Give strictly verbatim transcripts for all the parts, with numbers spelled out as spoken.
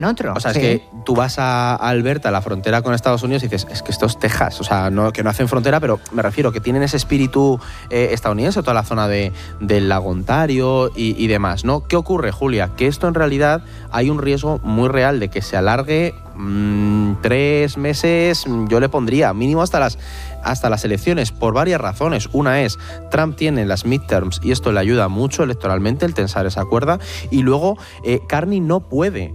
otro. O sea, sí. es que tú vas a Alberta, a la frontera con Estados Unidos, y dices, es que esto es Texas. O sea, no, que no hacen frontera, pero me refiero que tienen ese espíritu eh, estadounidense, toda la zona de, del lago Ontario y, y demás, ¿no? ¿Qué ocurre, Julia? Que esto en realidad hay un riesgo muy real de que se alargue mmm, tres meses, yo le pondría mínimo hasta las, hasta las elecciones, por varias razones. Una es, Trump tiene las midterms y esto le ayuda mucho electoralmente el tensar esa cuerda, y luego eh, Carney no puede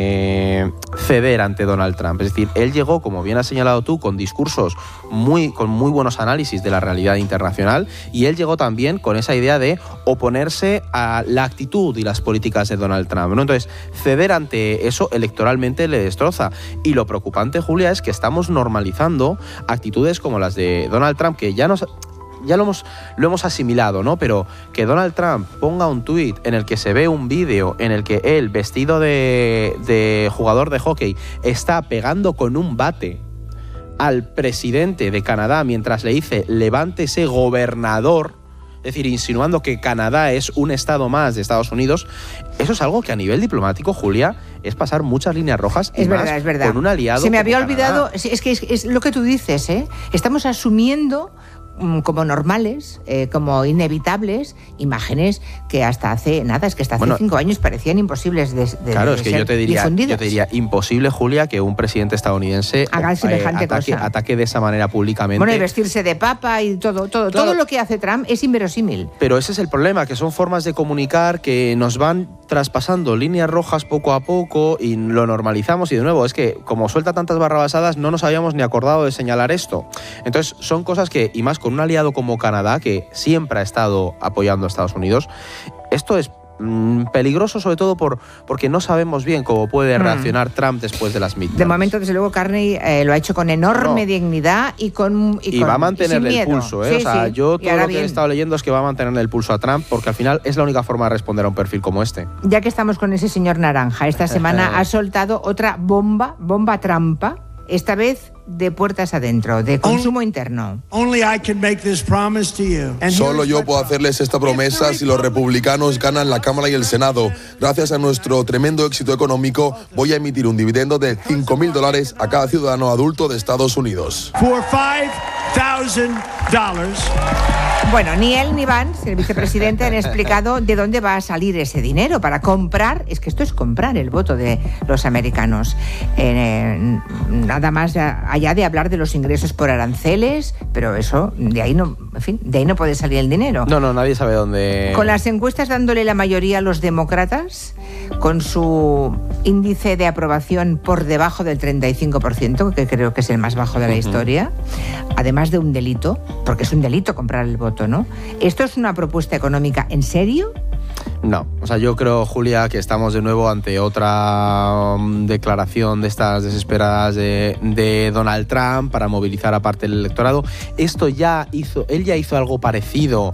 Eh, ceder ante Donald Trump. Es decir, él llegó, como bien has señalado tú, con discursos muy, con muy buenos análisis de la realidad internacional, y él llegó también con esa idea de oponerse a la actitud y las políticas de Donald Trump, ¿no? Entonces, ceder ante eso electoralmente le destroza. Y lo preocupante, Julia, es que estamos normalizando actitudes como las de Donald Trump, que ya nos... ya lo hemos, lo hemos asimilado, ¿no? Pero que Donald Trump ponga un tuit en el que se ve un vídeo en el que él, vestido de, de jugador de hockey, está pegando con un bate al presidente de Canadá mientras le dice levántese gobernador, es decir, insinuando que Canadá es un estado más de Estados Unidos, eso es algo que a nivel diplomático, Julia, es pasar muchas líneas rojas. Es y verdad, más es verdad. Con un aliado. Se me había como olvidado, Canadá. es que es, es lo que tú dices, ¿eh? Estamos asumiendo como normales, eh, como inevitables, imágenes que hasta hace nada, es que hasta hace bueno, cinco años parecían imposibles de, de Claro, de es que ser yo te diría, difundidas. yo te diría imposible, Julia, que un presidente estadounidense haga semejante eh, ataque, cosa. ataque de esa manera públicamente. Bueno, y vestirse de papa y todo, todo, Claro. todo lo que hace Trump es inverosímil. Pero ese es el problema, que son formas de comunicar que nos van traspasando líneas rojas poco a poco y lo normalizamos, y de nuevo, es que como suelta tantas barrabasadas no nos habíamos ni acordado de señalar esto. Entonces son cosas que, y más con un aliado como Canadá, que siempre ha estado apoyando a Estados Unidos, esto es mmm, peligroso, sobre todo por, porque no sabemos bien cómo puede reaccionar mm. Trump después de las midterms. De momento, desde luego, Carney eh, lo ha hecho con enorme no. dignidad y con Y, y con, va a mantenerle el pulso, ¿eh? Sí, o sea, sí. yo todo lo que bien. he estado leyendo es que va a mantenerle el pulso a Trump, porque al final es la única forma de responder a un perfil como este. Ya que estamos con ese señor naranja, esta semana ha soltado otra bomba, bomba trampa, esta vez de puertas adentro, de consumo only, interno. Only I can make this promise to you. Solo yo puedo hacerles esta promesa si los republicanos ganan la Cámara y el Senado. Gracias a nuestro tremendo éxito económico, voy a emitir un dividendo de cinco mil dólares a cada ciudadano adulto de Estados Unidos. For five thousand dollars. Bueno, ni él ni Vance, el vicepresidente, han explicado de dónde va a salir ese dinero para comprar, es que esto es comprar el voto de los americanos. Eh, nada más allá de hablar de los ingresos por aranceles, pero eso, de ahí no, en fin, de ahí no puede salir el dinero. No, no, nadie sabe dónde. Con las encuestas dándole la mayoría a los demócratas, con su índice de aprobación por debajo del treinta y cinco por ciento, que creo que es el más bajo de la uh-huh. historia, además de un delito, porque es un delito comprar el voto, ¿no? ¿Esto es una propuesta económica en serio? No, o sea, yo creo, Julia, que estamos de nuevo ante otra um, declaración de estas desesperadas de, de Donald Trump para movilizar a parte del electorado. Esto ya hizo, él ya hizo algo parecido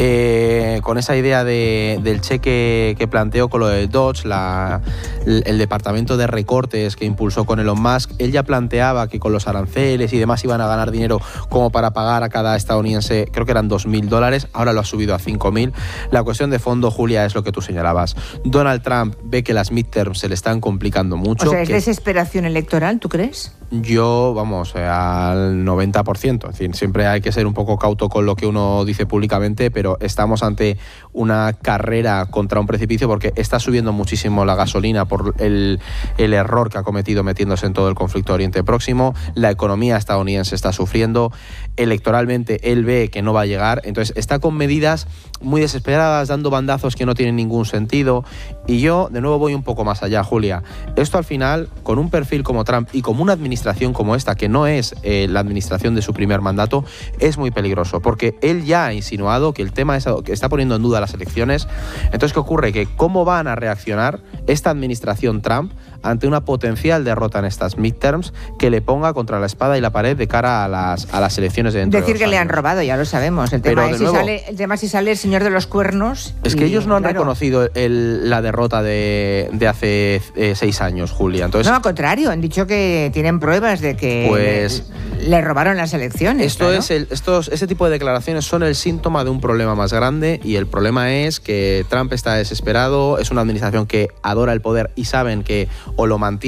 eh, con esa idea de, del cheque que planteó con lo de Dodge, la, el, el departamento de recortes que impulsó con Elon Musk. Él ya planteaba que con los aranceles y demás iban a ganar dinero como para pagar a cada estadounidense, creo que eran dos mil dólares, ahora lo ha subido a cinco mil. La cuestión de fondo, Julia, es lo que tú señalabas. Donald Trump ve que las midterms se le están complicando mucho. O sea, ¿es que desesperación electoral, tú crees? Yo, vamos, eh, al noventa por ciento. Es decir, siempre hay que ser un poco cauto con lo que uno dice públicamente, pero estamos ante una carrera contra un precipicio porque está subiendo muchísimo la gasolina por el, el error que ha cometido metiéndose en todo el conflicto Oriente Próximo. La economía estadounidense está sufriendo. Electoralmente él ve que no va a llegar. Entonces está con medidas muy desesperadas, dando bandazos que no tienen ningún sentido. Y yo, de nuevo, voy un poco más allá, Julia. Esto al final, con un perfil como Trump y como una administración como esta, que no es eh, la administración de su primer mandato, es muy peligroso, porque él ya ha insinuado que el tema es, que está poniendo en duda las elecciones. Entonces, ¿qué ocurre? Que cómo van a reaccionar esta administración Trump ante una potencial derrota en estas midterms que le ponga contra la espada y la pared de cara a las, a las elecciones de dentro Decir de que dos le años. han robado, ya lo sabemos. El tema, Pero, es de si nuevo, sale, el tema es si sale el señor de los cuernos. Es y, que ellos no han claro, reconocido el, la derrota de, de hace eh, seis años, Julia. Entonces, no, al contrario, han dicho que tienen pruebas de que... Pues le robaron las elecciones. Esto claro. es el, estos, ese tipo de declaraciones son el síntoma de un problema más grande, y el problema es que Trump está desesperado, es una administración que adora el poder y saben que o lo mantiene